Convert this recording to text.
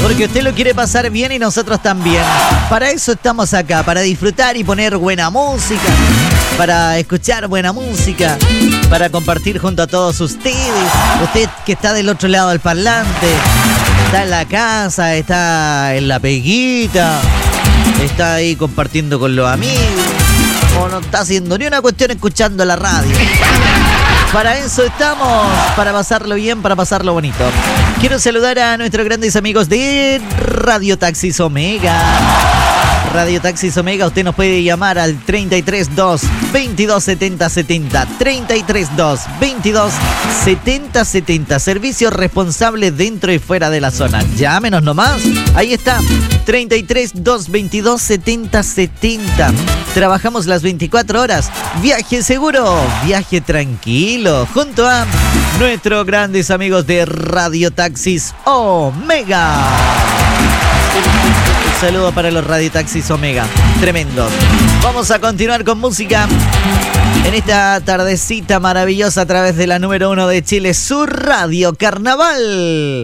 Porque usted lo quiere pasar bien y nosotros también. Para eso estamos acá, para disfrutar y poner buena música, para escuchar buena música, para compartir junto a todos ustedes. Usted que está del otro lado del parlante, está en la casa, está en la peguita, está ahí compartiendo con los amigos, o no está haciendo ni una cuestión escuchando la radio. Para eso estamos, para pasarlo bien, para pasarlo bonito. Quiero saludar a nuestros grandes amigos de Radio Taxis Omega. Radio Taxis Omega, usted nos puede llamar al 332 22 70 70. 332 22 70 70. Servicio responsable dentro y fuera de la zona. Llámenos nomás. Ahí está. 33 222 70 70. Trabajamos las 24 horas. Viaje seguro, viaje tranquilo. Junto a nuestros grandes amigos de Radio Taxis Omega. Un saludo para los Radio Taxis Omega. Tremendo. Vamos a continuar con música en esta tardecita maravillosa a través de la número 1 de Chile, su Radio Carnaval.